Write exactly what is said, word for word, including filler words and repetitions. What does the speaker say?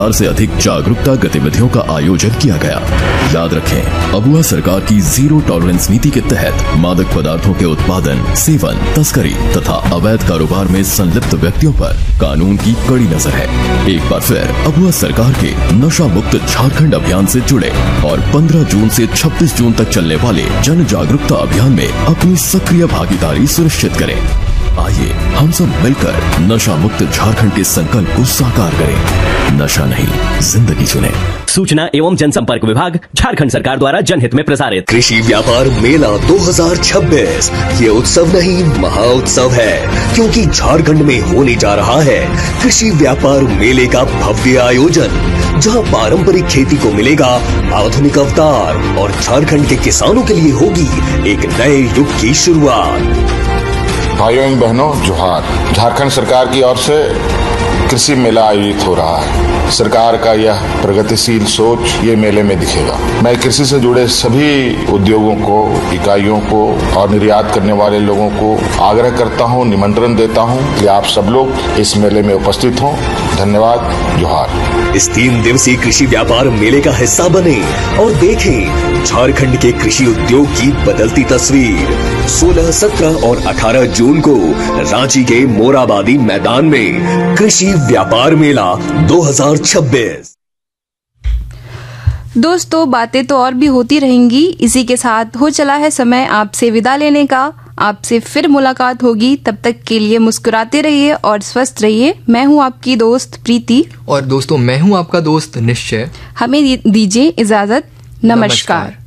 से अधिक जागरूकता गतिविधियों का आयोजन किया गया। याद रखें, अबुआ सरकार की जीरो टॉलरेंस नीति के तहत मादक पदार्थों के उत्पादन, सेवन, तस्करी तथा अवैध कारोबार में संलिप्त व्यक्तियों पर कानून की कड़ी नजर है। एक बार फिर अबुआ सरकार के नशा मुक्त झारखंड अभियान से जुड़े और पंद्रह जून से छब्बीस जून तक चलने वाले जन जागरूकता अभियान में अपनी सक्रिय भागीदारी सुनिश्चित करें। आइए हम सब मिलकर नशा मुक्त झारखंड के संकल्प को साकार करें। नशा नहीं, जिंदगी चुने। सूचना एवं जनसंपर्क विभाग, झारखंड सरकार द्वारा जनहित में प्रसारित। कृषि व्यापार मेला दो हज़ार छब्बीस ये उत्सव नहीं, महाउत्सव है, क्योंकि झारखंड में होने जा रहा है कृषि व्यापार मेले का भव्य आयोजन, जहां पारंपरिक खेती को मिलेगा आधुनिक अवतार और झारखंड के किसानों के लिए होगी एक नए युग की शुरुआत। भाइयों एवं बहनों, जोहार। झारखंड सरकार की ओर से कृषि मेला आयोजित हो रहा है। सरकार का यह प्रगतिशील सोच ये मेले में दिखेगा। मैं कृषि से जुड़े सभी उद्योगों को, इकाइयों को और निर्यात करने वाले लोगों को आग्रह करता हूँ, निमंत्रण देता हूँ कि आप सब लोग इस मेले में उपस्थित हों। धन्यवाद। जोहार। इस तीन दिवसीय कृषि व्यापार मेले का हिस्सा बने और देखें झारखंड के कृषि उद्योग की बदलती तस्वीर। सोलह, सत्रह और अठारह जून को रांची के मोराबादी मैदान में कृषि व्यापार मेला दो हज़ार छब्बीस। दोस्तों, बातें तो और भी होती रहेंगी। इसी के साथ हो चला है समय आपसे विदा लेने का। आपसे फिर मुलाकात होगी, तब तक के लिए मुस्कुराते रहिए और स्वस्थ रहिए। मैं हूँ आपकी दोस्त प्रीति। और दोस्तों, मैं हूँ आपका दोस्त निश्चय। हमें दीजिए इजाजत। नमस्कार।